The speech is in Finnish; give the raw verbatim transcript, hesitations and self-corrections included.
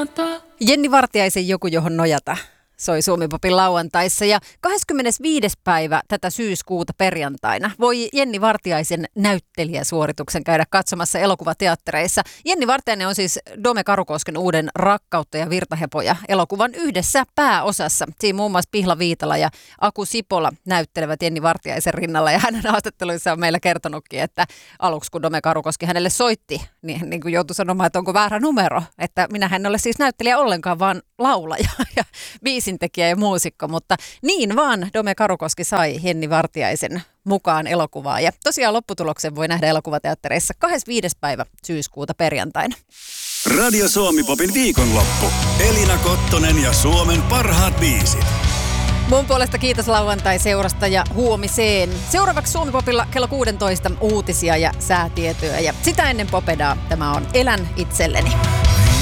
nojata. Jenni Vartiaisen Joku, johon nojata soi Suomi-popin lauantaissa, ja kahdeskymmenesviides päivä tätä syyskuuta perjantaina voi Jenni Vartiaisen näyttelijäsuorituksen käydä katsomassa elokuvateattereissa. Jenni Vartiainen on siis Dome Karukosken uuden Rakkautta ja virtahepoja -elokuvan yhdessä pääosassa. Siinä muun muassa Pihla Viitala ja Aku Sipola näyttelevät Jenni Vartiaisen rinnalla, ja hänen haastatteluissa on meillä kertonutkin, että aluksi kun Dome Karukoski hänelle soitti, niin, niin kuin joutui sanomaan, että onko väärä numero, että minä en ole siis näyttelijä ollenkaan, vaan laulaja ja biisintekijä ja muusikko, mutta niin vaan Dome Karukoski sai Jenni Vartiaisen mukaan elokuvaa. Ja tosiaan lopputuloksen voi nähdä elokuvateattereissa kahdeskymmenesviides päivä syyskuuta perjantaina. Radio Suomi-popin viikonloppu. Elina Kottonen ja Suomen parhaat biisit. Mun puolesta kiitos lauantai-seurasta ja huomiseen. Seuraavaksi Suomi-popilla kello kuusitoista uutisia ja säätietoja. Ja sitä ennen Popedaa tämä on Elän itselleni.